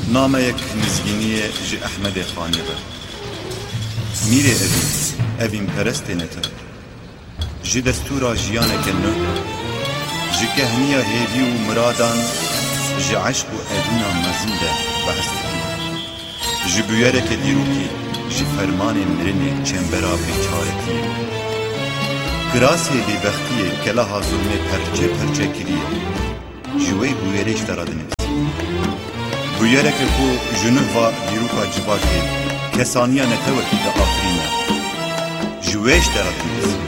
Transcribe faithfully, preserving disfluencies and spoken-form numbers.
نامەیەک نزگینیە ji Ehmedê Xanê ve. Mîrê evî, evîn perestê netin. Ji destûra jiyaneke nû, ji kehniya hêvî û miradan, ji eşq û edîna mezin de behs dikî. Ji bûyereke dîrokî, ji fermanê mirinê çembera bêçaretiyê. Kirasê bêbextiyê kelaha zulmê perçe perçe kiriye. Ji wê bûyerê ji te re dinivîsî. Bûyereke ku ji nû va dîroka civakê kesaniya netewekî de afirîne. Ji wê ji te re dinivîsî.